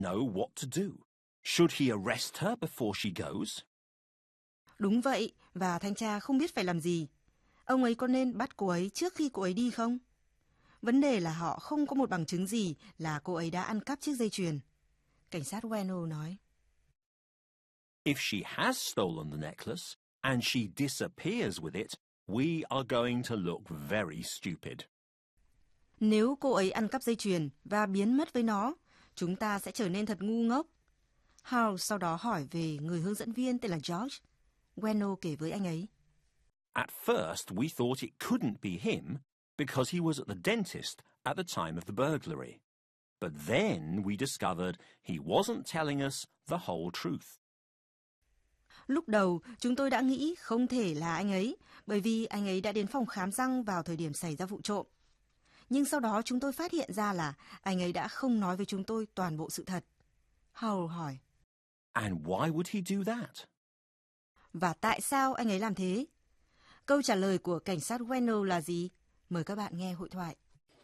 know what to do. Should he arrest her before she goes? Đúng vậy, và thanh tra không biết phải làm gì. Ông ấy có nên bắt cô ấy trước khi cô ấy đi không? Vấn đề là họ không có một bằng chứng gì là cô ấy đã ăn cắp chiếc dây chuyền. Cảnh sát Bueno nói. If she has stolen the necklace and she disappears with it, we are going to look very stupid. Nếu cô ấy ăn cắp dây chuyền và biến mất với nó, chúng ta sẽ trở nên thật ngu ngốc. Hal sau đó hỏi về người hướng dẫn viên tên là George. Bueno kể với anh ấy. At first, we thought it couldn't be him because he was at the dentist at the time of the burglary. But then we discovered he wasn't telling us the whole truth. Lúc đầu, chúng tôi đã nghĩ không thể là anh ấy, bởi vì anh ấy đã đến phòng khám răng vào thời điểm xảy ra vụ trộm. Nhưng sau đó chúng tôi phát hiện ra là anh ấy đã không nói với chúng tôi toàn bộ sự thật. Hal hỏi. And why would he do that? Và tại sao anh ấy làm thế? Câu trả lời của cảnh sát Bueno là gì? Mời các bạn nghe hội thoại.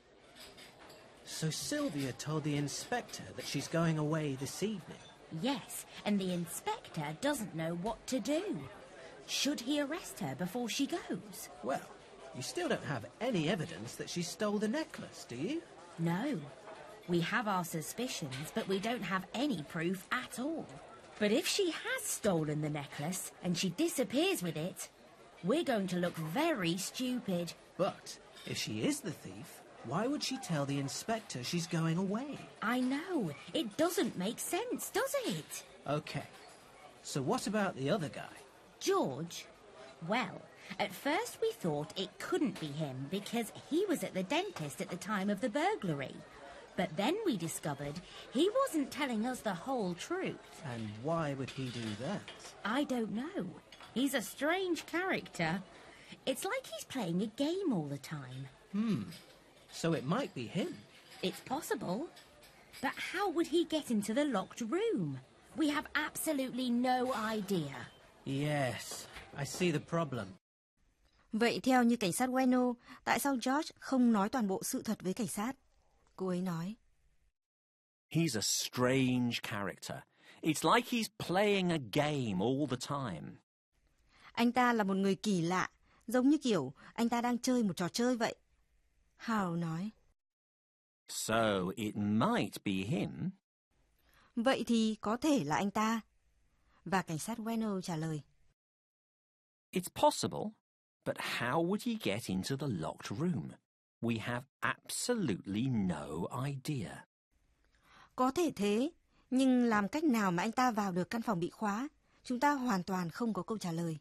So Sylvia told the inspector that she's going away this evening. Yes, and the inspector doesn't know what to do. Should he arrest her before she goes? Well, you still don't have any evidence that she stole the necklace, do you? No. We have our suspicions, but we don't have any proof at all. But if she has stolen the necklace and she disappears with it, we're going to look very stupid. But if she is the thief, why would she tell the inspector she's going away? I know. It doesn't make sense, does it? Okay. So what about the other guy? George? Well, at first we thought it couldn't be him because he was at the dentist at the time of the burglary. But then we discovered he wasn't telling us the whole truth. And why would he do that? I don't know. He's a strange character. It's like he's playing a game all the time. So it might be him. It's possible. But how would he get into the locked room? We have absolutely no idea. Yes, I see the problem. Vậy theo như cảnh sát Bueno, tại sao George không nói toàn bộ sự thật với cảnh sát? Cô ấy nói. He's a strange character. It's like he's playing a game all the time. Anh ta là một người kỳ lạ, giống như kiểu anh ta đang chơi một trò chơi vậy. Hal nói. So it might be him. Vậy thì có thể là anh ta. Và cảnh sát Bueno trả lời. It's possible, but how would he get into the locked room? We have absolutely no idea. Có thể thế, nhưng làm cách nào mà anh ta vào được căn phòng bị khóa? Chúng ta hoàn toàn không có câu trả lời.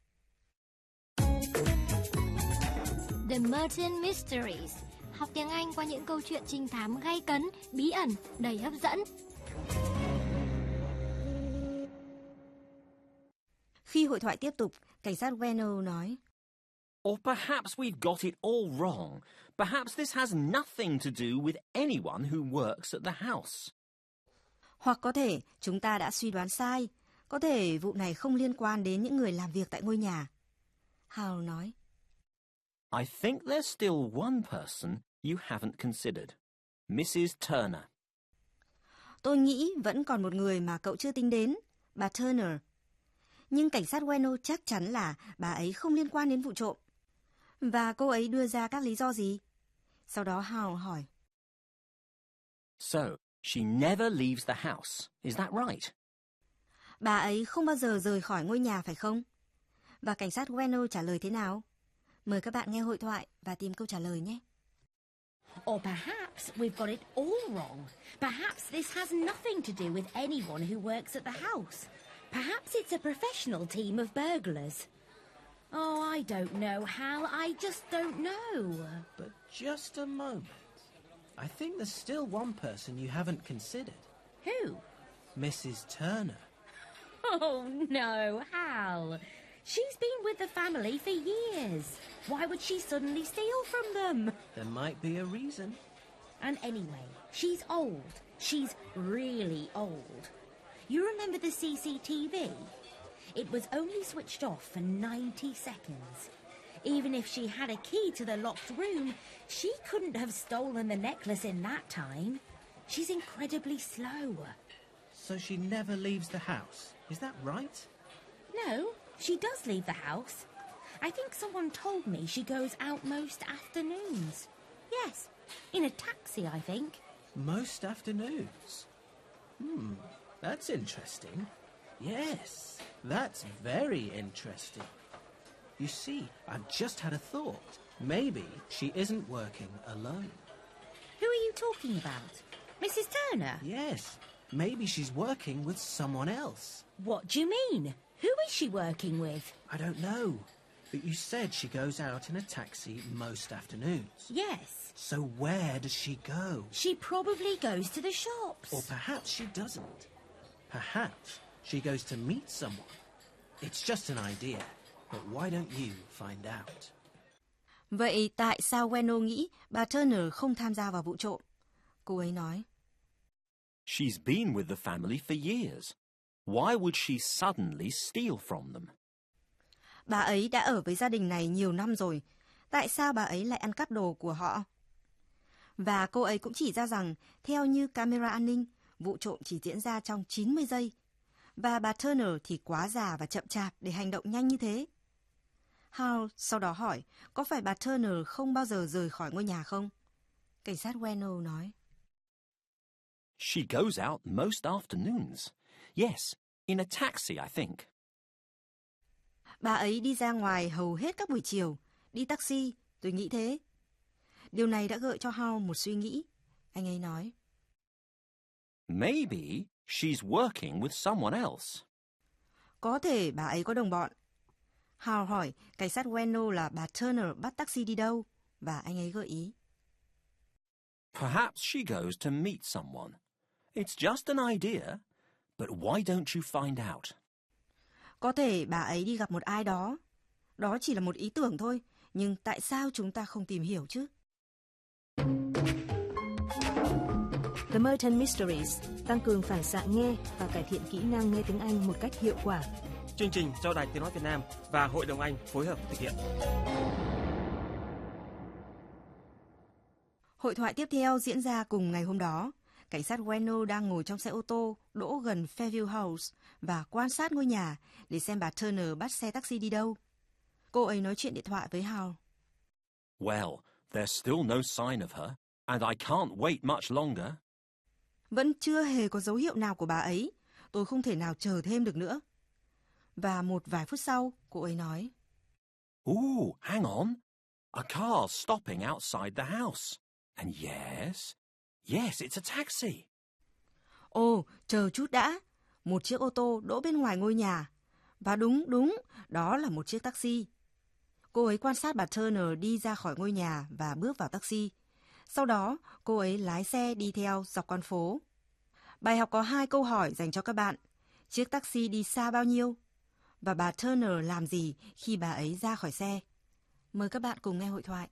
The Merton Mysteries. Học tiếng Anh qua những câu chuyện trinh thám gay cấn, bí ẩn, đầy hấp dẫn. Khi hội thoại tiếp tục, cảnh sát Bueno nói. Or perhaps we've got it all wrong. Perhaps this has nothing to do with anyone who works at the house. Hoặc có thể chúng ta đã suy đoán sai. Có thể vụ này không liên quan đến những người làm việc tại ngôi nhà. Hal nói. I think there's still one person you haven't considered. Mrs. Turner. Tôi nghĩ vẫn còn một người mà cậu chưa tính đến, bà Turner. Nhưng cảnh sát Bueno chắc chắn là bà ấy không liên quan đến vụ trộm. Và cô ấy đưa ra các lý do gì? Sau đó Hal hỏi. So, she never leaves the house. Is that right? Bà ấy không bao giờ rời khỏi ngôi nhà phải không? Và cảnh sát Bueno trả lời thế nào? Mời các bạn nghe hội thoại và tìm câu trả lời nhé. Or perhaps we've got it all wrong. Perhaps this has nothing to do with anyone who works at the house. Perhaps it's a professional team of burglars. Oh, I don't know, Hal. I just don't know. But just a moment. I think there's still one person you haven't considered. Who? Mrs. Turner. Oh, no, Hal. She's been with the family for years. Why would she suddenly steal from them? There might be a reason. And anyway, she's old. She's really old. You remember the CCTV? It was only switched off for 90 seconds. Even if she had a key to the locked room, she couldn't have stolen the necklace in that time. She's incredibly slow. So she never leaves the house. Is that right? No, she does leave the house. I think someone told me she goes out most afternoons. Yes, in a taxi, I think. Most afternoons. That's interesting. Yes, that's very interesting. You see, I've just had a thought. Maybe she isn't working alone. Who are you talking about? Mrs. Turner? Yes, maybe she's working with someone else. What do you mean? Who is she working with? I don't know, but you said she goes out in a taxi most afternoons. Yes. So where does she go? She probably goes to the shops. Or perhaps she doesn't. Perhaps she goes to meet someone. It's just an idea, but why don't you find out? Vậy tại sao Weno nghĩ bà Turner không tham gia vào vụ trộm? Cô ấy nói. She's been with the family for years. Why would she suddenly steal from them? Bà ấy đã ở với gia đình này nhiều năm rồi. Tại sao bà ấy lại ăn cắp đồ của họ? Và cô ấy cũng chỉ ra rằng, theo như camera an ninh, vụ trộm chỉ diễn ra trong 90 giây. Và bà Turner thì quá già và chậm chạp để hành động nhanh như thế. Hal sau đó hỏi, có phải bà Turner không bao giờ rời khỏi ngôi nhà không? Cảnh sát Weno nói. She goes out most afternoons. Yes, in a taxi, I think. Bà ấy đi ra ngoài hầu hết các buổi chiều, đi taxi, tôi nghĩ thế. Điều này đã gợi cho Hal một suy nghĩ. Anh ấy nói. Maybe she's working with someone else. Có thể bà ấy có đồng bọn. Hal hỏi cảnh sát Weno là bà Turner bắt taxi đi đâu, và anh ấy gợi ý. Perhaps she goes to meet someone. It's just an idea, but why don't you find out? Có thể bà ấy đi gặp một ai đó. Đó chỉ là một ý tưởng thôi, nhưng tại sao chúng ta không tìm hiểu chứ? The Merton Mysteries tăng cường phản xạ nghe và cải thiện kỹ năng nghe tiếng Anh một cách hiệu quả. Chương trình do Đài Tiếng nói Việt Nam và Hội đồng Anh phối hợp thực hiện. Hội thoại tiếp theo diễn ra cùng ngày hôm đó. Cảnh sát Weno đang ngồi trong xe ô tô đỗ gần Fairview House và quan sát ngôi nhà để xem bà Turner bắt xe taxi đi đâu. Cô ấy nói chuyện điện thoại với Hal. Well, there's still no sign of her, and I can't wait much longer. Vẫn chưa hề có dấu hiệu nào của bà ấy. Tôi không thể nào chờ thêm được nữa. Và một vài phút sau, cô ấy nói. Ooh, hang on. A car stopping outside the house. And yes, it's a taxi. Ồ, chờ chút đã. Một chiếc ô tô đỗ bên ngoài ngôi nhà. Và đúng, đó là một chiếc taxi. Cô ấy quan sát bà Turner đi ra khỏi ngôi nhà và bước vào taxi. Sau đó, cô ấy lái xe đi theo dọc con phố. Bài học có 2 câu hỏi dành cho các bạn. Chiếc taxi đi xa bao nhiêu? Và bà Turner làm gì khi bà ấy ra khỏi xe? Mời các bạn cùng nghe hội thoại.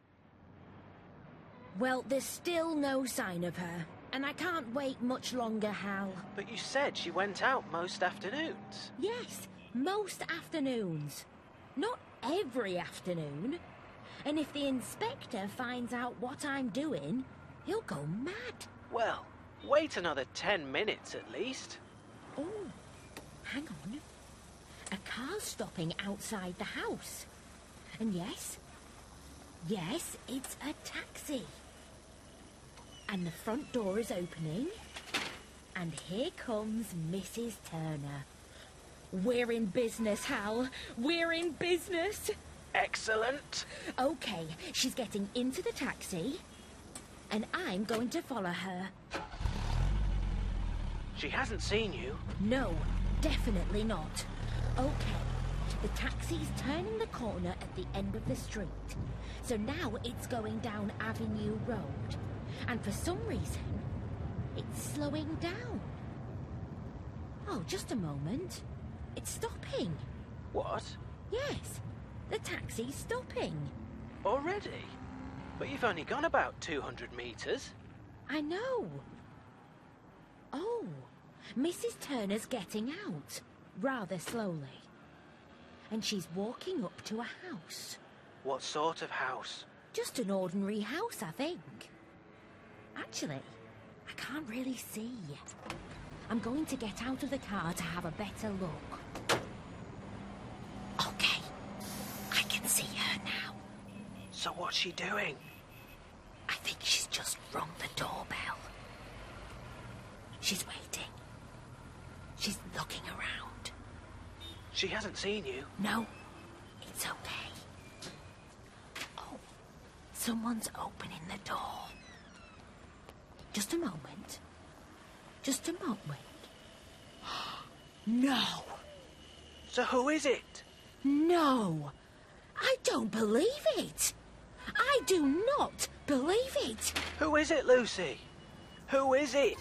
Well, there's still no sign of her, and I can't wait much longer, Hal. But you said she went out most afternoons. Yes, most afternoons. Not every afternoon. And if the inspector finds out what I'm doing, he'll go mad. Well, wait another 10 minutes at least. Oh, hang on. A car's stopping outside the house. And yes, it's a taxi. And the front door is opening. And here comes Mrs. Turner. We're in business, Hal. We're in business. Excellent. Okay, she's getting into the taxi. And I'm going to follow her. She hasn't seen you. No, definitely not. Okay, the taxi's turning the corner at the end of the street. So now it's going down Avenue Road. And for some reason, it's slowing down. Oh, just a moment. It's stopping. What? Yes, the taxi's stopping. Already? But you've only gone about 200 meters. I know. Oh, Mrs. Turner's getting out, rather slowly. And she's walking up to a house. What sort of house? Just an ordinary house, I think. Actually, I can't really see. I'm going to get out of the car to have a better look. Okay, I can see her now. So what's she doing? I think she's just rung the doorbell. She's waiting. She's looking around. She hasn't seen you. No, it's okay. Oh, someone's opening the door. Just a moment. Just a moment. No. So who is it? No. I don't believe it. I do not believe it. Who is it, Lucy? Who is it?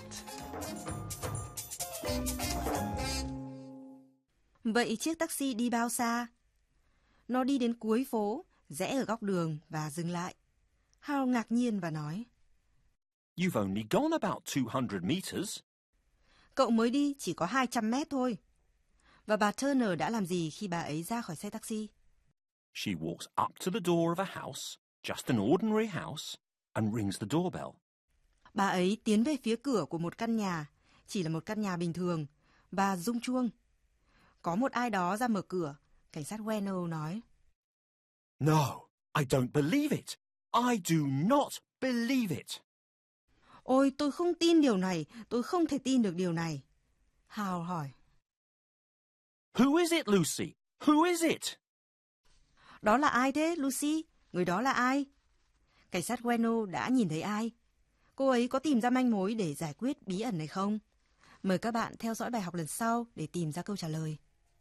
Vậy chiếc taxi đi bao xa? Nó đi đến cuối phố, rẽ ở góc đường và dừng lại. Hal ngạc nhiên và nói: You've only gone about 200 meters. Cậu mới đi chỉ có 200 mét thôi. Và bà Turner đã làm gì khi bà ấy ra khỏi xe taxi? She walks up to the door of a house, just an ordinary house, and rings the doorbell. Bà ấy tiến về phía cửa của một căn nhà, chỉ là một căn nhà bình thường, và rung chuông. Có một ai đó ra mở cửa, cảnh sát Weno nói. No, I don't believe it. I do not believe it. Ôi, tôi không tin điều này, tôi không thể tin được điều này. Hal hỏi. Who is it, Lucy? Who is it? Đó là ai thế, Lucy? Người đó là ai? Cảnh sát Weno đã nhìn thấy ai? Cô ấy có tìm ra manh mối để giải quyết bí ẩn này không? Mời các bạn theo dõi bài học lần sau để tìm ra câu trả lời.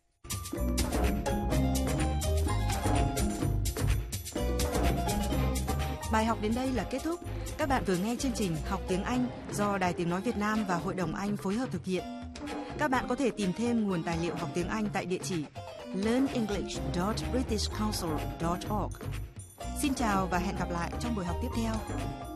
Bài học đến đây là kết thúc. Các bạn vừa nghe chương trình Học tiếng Anh do Đài Tiếng Nói Việt Nam và Hội đồng Anh phối hợp thực hiện. Các bạn có thể tìm thêm nguồn tài liệu học tiếng Anh tại địa chỉ learnenglish.britishcouncil.org. Xin chào và hẹn gặp lại trong buổi học tiếp theo.